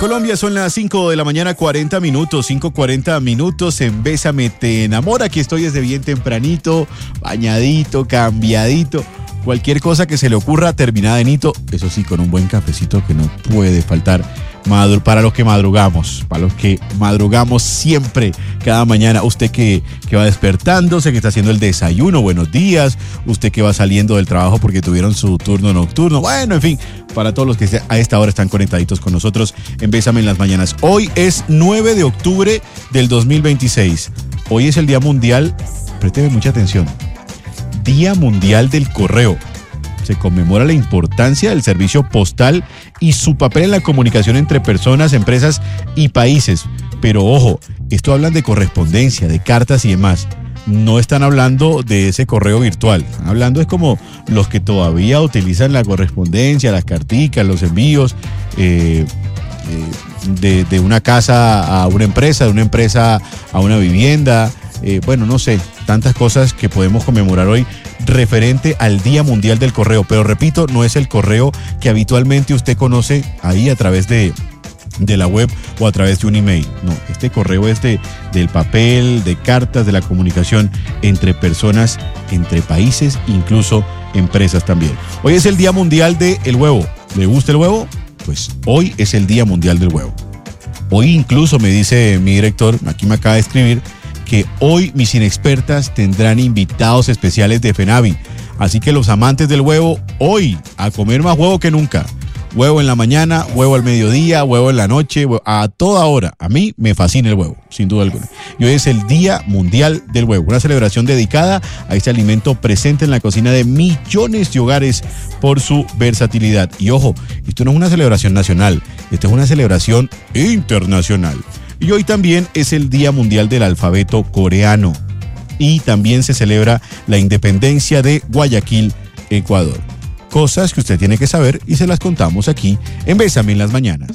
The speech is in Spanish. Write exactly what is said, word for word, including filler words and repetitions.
Colombia son las cinco de la mañana, cuarenta minutos, cinco cuarenta minutos en Bésame Te Enamora. Aquí estoy desde bien tempranito, bañadito, cambiadito. Cualquier cosa que se le ocurra, terminada en hito. Eso sí, con un buen cafecito que no puede faltar para los que madrugamos, para los que madrugamos siempre, cada mañana. Usted que, que va despertándose, que está haciendo el desayuno, buenos días. Usted que va saliendo del trabajo porque tuvieron su turno nocturno. Bueno, en fin, para todos los que a esta hora están conectaditos con nosotros en Bésame en las Mañanas. Hoy es nueve de octubre del dos mil veintiséis. Hoy es el Día Mundial, présteme mucha atención, Día Mundial del Correo. Se conmemora la importancia del servicio postal y su papel en la comunicación entre personas, empresas y países. Pero ojo, esto hablan de correspondencia, de cartas y demás. No están hablando de ese correo virtual. Están hablando es como los que todavía utilizan la correspondencia, las carticas, los envíos eh, eh, de, de una casa a una empresa, de una empresa a una vivienda. Eh, bueno, no sé, tantas cosas que podemos conmemorar hoy referente al Día Mundial del Correo. Pero repito, no es el correo que habitualmente usted conoce ahí a través de, de la web o a través de un email. No, este correo es de, del papel, de cartas, de la comunicación entre personas, entre países, incluso empresas también. Hoy es el Día Mundial del Huevo. ¿Le gusta el huevo? Pues hoy es el Día Mundial del Huevo. Hoy incluso me dice mi director, aquí me acaba de escribir, que hoy mis inexpertas tendrán invitados especiales de FENAVI. Así que los amantes del huevo, hoy a comer más huevo que nunca. Huevo en la mañana, huevo al mediodía, huevo en la noche, huevo, a toda hora. A mí me fascina el huevo, sin duda alguna. Y hoy es el Día Mundial del Huevo, una celebración dedicada a este alimento presente en la cocina de millones de hogares por su versatilidad. Y ojo, esto no es una celebración nacional, esto es una celebración internacional. Y hoy también es el Día Mundial del Alfabeto Coreano. Y también se celebra la independencia de Guayaquil, Ecuador. Cosas que usted tiene que saber y se las contamos aquí en Bésame en las Mañanas.